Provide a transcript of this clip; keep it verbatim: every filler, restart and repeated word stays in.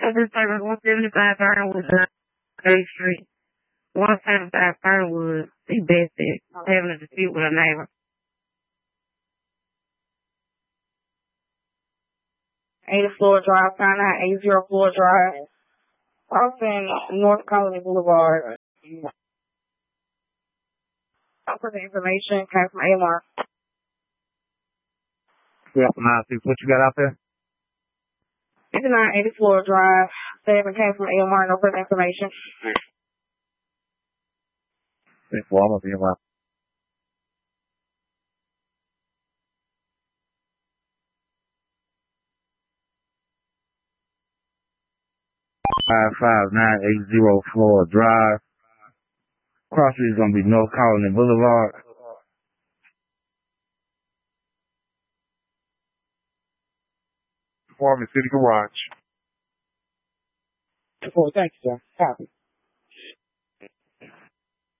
This service one seventy-five Fernwood, eighth Street. one seventy-five Fernwood. He bested. Having a dispute with a neighbor. eighty Floor Drive, find out eighty Floor Drive. Austin, North Colony Boulevard. I'll put the information, came from A M R. Yeah, nine six, what you got out there? fifty-nine eighty Floor Drive. Seven came from A M R, no further information. Thanks, well, I'm up here, wow. Five five nine eight zero Floor Drive. Cross street is gonna be North Colony Boulevard. Department City Garage. Oh, thank you, sir. Copy.